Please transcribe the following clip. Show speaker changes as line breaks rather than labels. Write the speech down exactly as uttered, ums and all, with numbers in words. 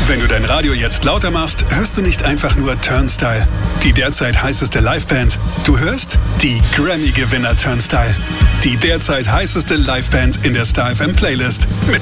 Wenn du dein Radio jetzt lauter machst, hörst du nicht einfach nur Turnstile, die derzeit heißeste Liveband. Du hörst die Grammy-Gewinner Turnstile, die derzeit heißeste Liveband in der Star F M Playlist mit